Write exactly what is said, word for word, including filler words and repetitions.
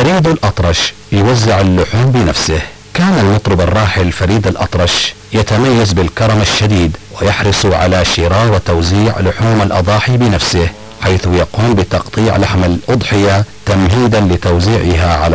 فريد الأطرش يوزع اللحوم بنفسه. كان المطرب الراحل فريد الأطرش يتميز بالكرم الشديد، ويحرص على شراء وتوزيع لحوم الأضاحي بنفسه، حيث يقوم بتقطيع لحم الأضحية تمهيدا لتوزيعها على